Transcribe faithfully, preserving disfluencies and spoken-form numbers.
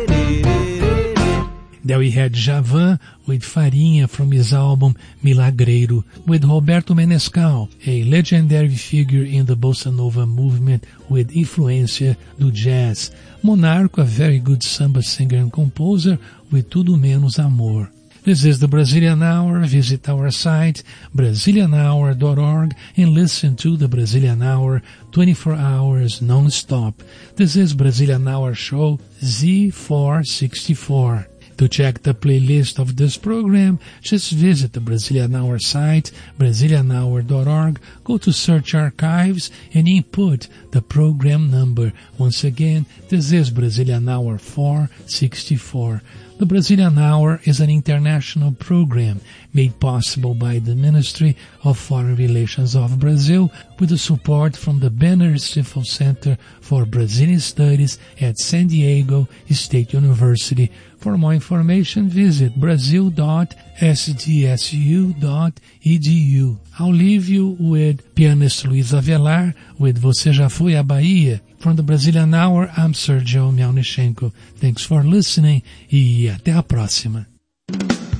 There we had Djavan with Farinha from his album Milagreiro, with Roberto Menescal, a legendary figure in the bossa nova movement with influência do jazz. Monarco, a very good samba singer and composer, with Tudo Menos Amor. This is the Brazilian Hour. Visit our site, Brazilian hour dot org, and listen to the Brazilian Hour twenty-four hours non-stop. This is Brazilian Hour Show Z four sixty-four. To check the playlist of this program, just visit the Brazilian Hour site, Brazilian hour dot org, go to Search Archives, and input the program number. Once again, this is Brazilian Hour four sixty-four. The Brazilian Hour is an international program made possible by the Ministry of Foreign Relations of Brazil with the support from the Banner Stifel Center for Brazilian Studies at San Diego State University. For more information, visit brazil dot s d s u dot e d u. I'll leave you with pianist Luiz Avelar with Você Já Foi à Bahia. From the Brazilian Hour, I'm Sergio Melnichenko. Thanks for listening e até a próxima.